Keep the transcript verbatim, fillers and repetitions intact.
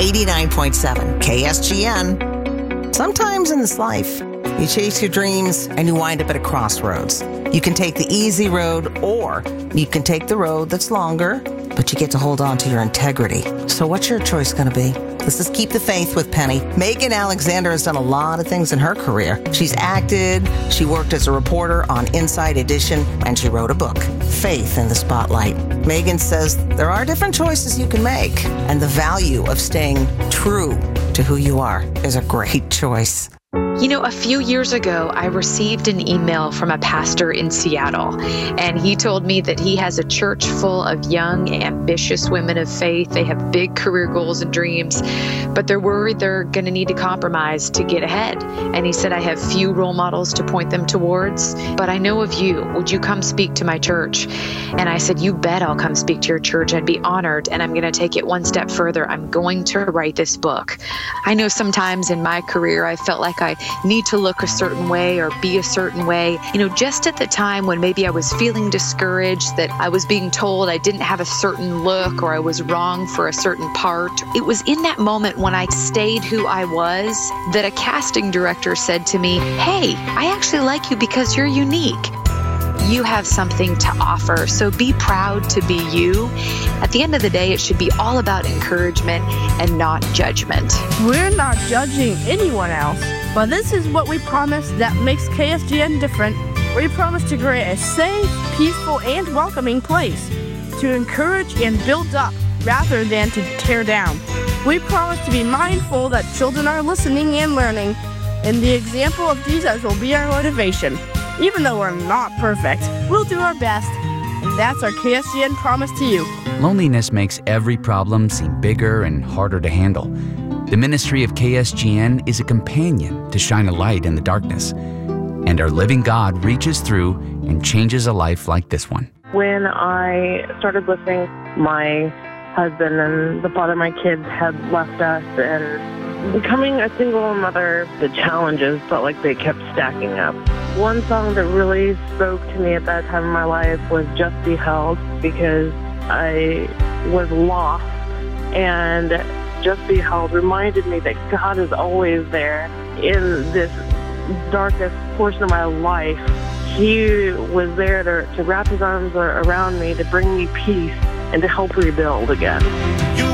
eighty-nine point seven K S G N. Sometimes in this life, you chase your dreams and you wind up at a crossroads. You can take the easy road, or you can take the road that's longer, but you get to hold on to your integrity. So what's your choice going to be? This is Keep the Faith with Penny. Megan Alexander has done a lot of things in her career. She's acted, she worked as a reporter on Inside Edition, and she wrote a book, Faith in the Spotlight. Megan says there are different choices you can make, and the value of staying true to who you are is a great choice. You know, a few years ago, I received an email from a pastor in Seattle, and he told me that he has a church full of young, ambitious women of faith. They have big career goals and dreams, but they're worried they're going to need to compromise to get ahead. And he said, I have few role models to point them towards, but I know of you. Would you come speak to my church? And I said, you bet I'll come speak to your church. I'd be honored, and I'm going to take it one step further. I'm going to write this book. I know sometimes in my career, I felt like I need to look a certain way or be a certain way. You know, just at the time when maybe I was feeling discouraged, that I was being told I didn't have a certain look or I was wrong for a certain part. It was in that moment when I stayed who I was that a casting director said to me, hey, I actually like you because you're unique. You have something to offer, so be proud to be you. At the end of the day, it should be all about encouragement and not judgment. We're not judging anyone else, but this is what we promise that makes K S G N different. We promise to create a safe, peaceful, and welcoming place to encourage and build up rather than to tear down. We promise to be mindful that children are listening and learning, and the example of Jesus will be our motivation. Even though we're not perfect, we'll do our best, and that's our K S G N promise to you. Loneliness makes every problem seem bigger and harder to handle. The ministry of K S G N is a companion to shine a light in the darkness, and our living God reaches through and changes a life like this one. When I started listening, my husband and the father of my kids had left us, and becoming a single mother, the challenges felt like they kept stacking up. One song that really spoke to me at that time in my life was Just Be Held, because I was lost, and Just Be Held reminded me that God is always there in this darkest portion of my life. He was there to, to wrap his arms around me, to bring me peace, and to help rebuild again.